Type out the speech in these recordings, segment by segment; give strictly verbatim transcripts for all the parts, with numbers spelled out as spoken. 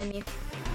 from you.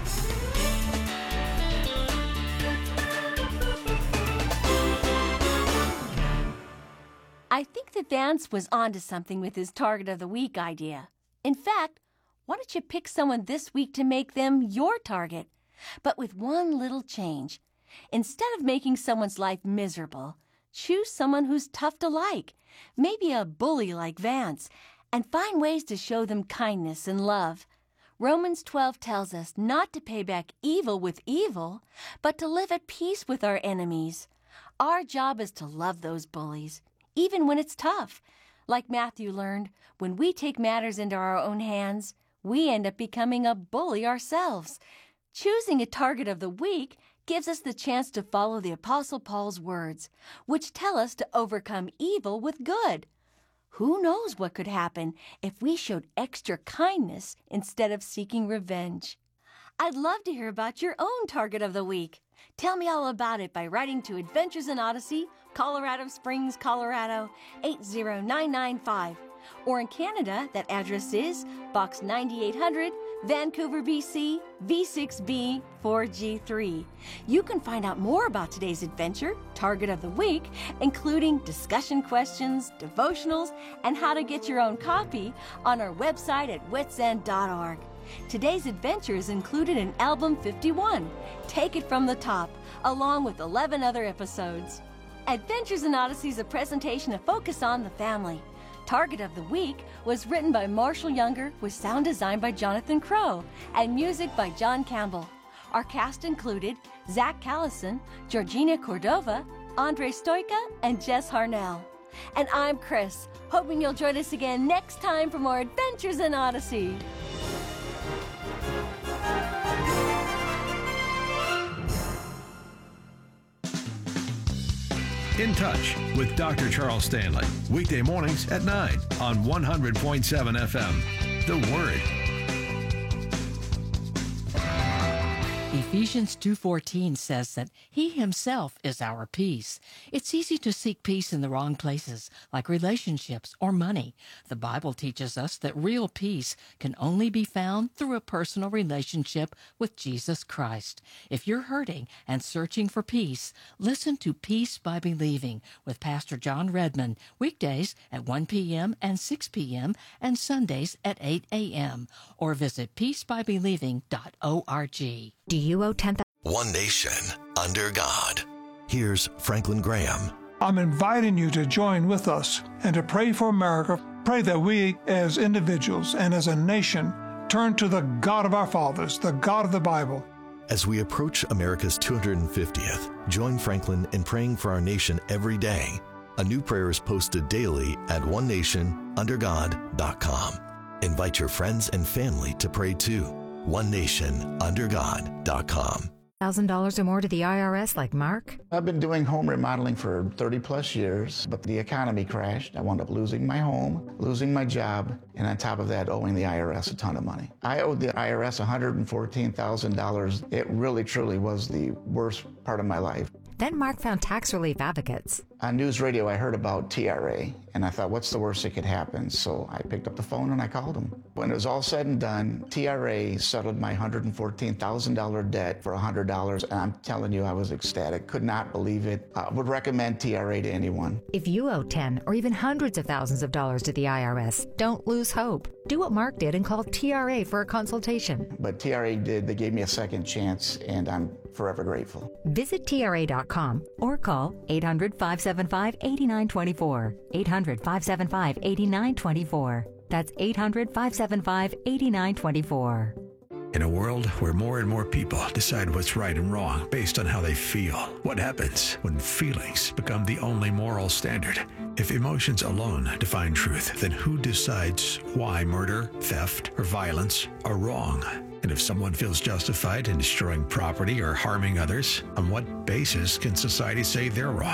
I think that Vance was onto something with his target of the week idea. In fact, why don't you pick someone this week to make them your target? But with one little change. Instead of making someone's life miserable, choose someone who's tough to like, maybe a bully like Vance, and find ways to show them kindness and love. Romans twelve tells us not to pay back evil with evil, but to live at peace with our enemies. Our job is to love those bullies, even when it's tough. Like Matthew learned, when we take matters into our own hands, we end up becoming a bully ourselves. Choosing a target of the week gives us the chance to follow the Apostle Paul's words, which tell us to overcome evil with good. Who knows what could happen if we showed extra kindness instead of seeking revenge? I'd love to hear about your own target of the week. Tell me all about it by writing to Adventures in Odyssey, Colorado Springs, Colorado, eight zero nine nine five. Or in Canada, that address is Box ninety-eight hundred, Vancouver, B C, V six B four G three. You can find out more about today's adventure, Target of the Week, including discussion questions, devotionals, and how to get your own copy on our website at wits end dot org. Today's adventure is included in Album fifty-one, Take It From the Top, along with eleven other episodes. Adventures in Odyssey is a presentation of Focus on the Family. Target of the Week was written by Marshall Younger with sound design by Jonathan Crow and music by John Campbell. Our cast included Zach Callison, Georgina Cordova, Andre Stoica, and Jess Harnell. And I'm Chris, hoping you'll join us again next time for more Adventures in Odyssey. In Touch with Doctor Charles Stanley. Weekday mornings at nine on one hundred point seven F M. The Word. Ephesians two fourteen says that He Himself is our peace. It's easy to seek peace in the wrong places, like relationships or money. The Bible teaches us that real peace can only be found through a personal relationship with Jesus Christ. If you're hurting and searching for peace, listen to Peace by Believing with Pastor John Redmond, weekdays at one p.m. and six p.m. and Sundays at eight a.m. or visit peace by believing dot org. Do you owe ten thousand dollars? One nation under God. Here's Franklin Graham. I'm inviting you to join with us and to pray for America. Pray that we as individuals and as a nation turn to the God of our fathers, the God of the Bible. As we approach America's two hundred fiftieth, join Franklin in praying for our nation every day. A new prayer is posted daily at one nation under god dot com. Invite your friends and family to pray too. one nation under god dot com. one thousand dollars or more to the I R S like Mark? I've been doing home remodeling for thirty plus years, but the economy crashed. I wound up losing my home, losing my job, and on top of that, owing the I R S a ton of money. I owed the I R S one hundred fourteen thousand dollars. It really, truly was the worst part of my life. Then Mark found tax relief advocates. On news radio, I heard about T R A, and I thought, what's the worst that could happen? So I picked up the phone and I called them. When it was all said and done, T R A settled my one hundred fourteen thousand dollars debt for one hundred dollars, and I'm telling you, I was ecstatic. Could not believe it. I would recommend T R A to anyone. If you owe ten or even hundreds of thousands of dollars to the I R S, don't lose hope. Do what Mark did and call T R A for a consultation. But T R A did. They gave me a second chance, and I'm forever grateful. Visit T R A dot com or call eight hundred, five seven five, eight nine two four. eight hundred, five seven five, eight nine two four. That's eight hundred, five seven five, eight nine two four. In a world where more and more people decide what's right and wrong based on how they feel, what happens when feelings become the only moral standard? If emotions alone define truth, then who decides why murder, theft, or violence are wrong? And if someone feels justified in destroying property or harming others, on what basis can society say they're wrong?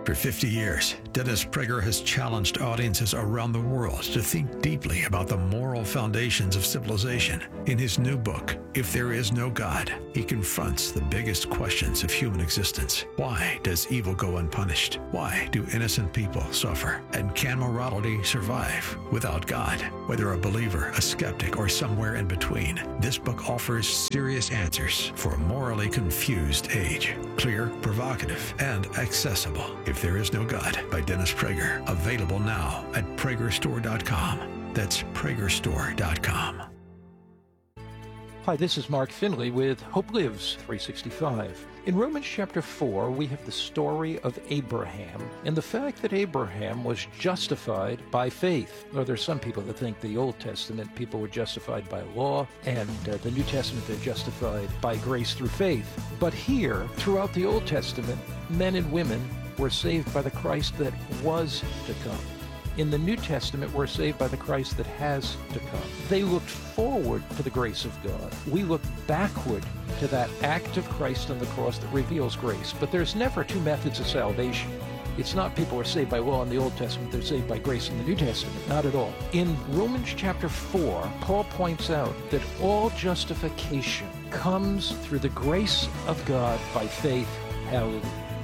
For fifty years, Dennis Prager has challenged audiences around the world to think deeply about the moral foundations of civilization. In his new book, If There Is No God, he confronts the biggest questions of human existence. Why does evil go unpunished? Why do innocent people suffer? And can morality survive without God? Whether a believer, a skeptic, or somewhere in between, this book offers serious answers for a morally confused age. Clear, provocative, and accessible. If There Is No God by Dennis Prager. Available now at Prager Store dot com. That's Prager Store dot com. Hi, this is Mark Finley with Hope Lives three sixty-five. In Romans chapter four, we have the story of Abraham and the fact that Abraham was justified by faith. Well, there's some people that think the Old Testament people were justified by law, and uh, the New Testament they're justified by grace through faith. But here, throughout the Old Testament, men and women were saved by the Christ that was to come. In the New Testament, we're saved by the Christ that has to come. They looked forward to the grace of God. We look backward to that act of Christ on the cross that reveals grace. But there's never two methods of salvation. It's not people are saved by law in the Old Testament, they're saved by grace in the New Testament. Not at all. In Romans chapter four, Paul points out that all justification comes through the grace of God by faith. Hallelujah.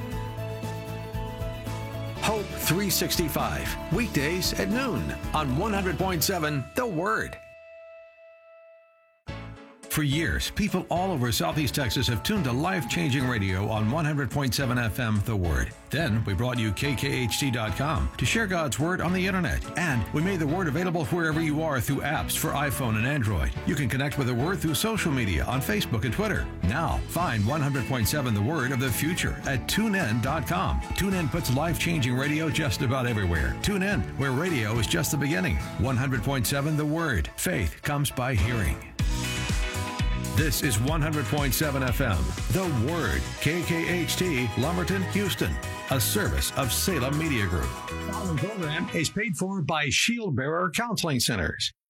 Hope three sixty-five, weekdays at noon on one hundred point seven The Word. For years, people all over Southeast Texas have tuned to life-changing radio on one hundred point seven F M The Word. Then we brought you K K H T dot com to share God's Word on the internet. And we made the Word available wherever you are through apps for iPhone and Android. You can connect with the Word through social media on Facebook and Twitter. Now, find one hundred point seven The Word of the future at tune in dot com. TuneIn puts life-changing radio just about everywhere. Tune in, where radio is just the beginning. one hundred point seven The Word. Faith comes by hearing. This is one hundred point seven F M, The Word, K K H T, Lumberton, Houston, a service of Salem Media Group. The following program is paid for by Shield Bearer Counseling Centers.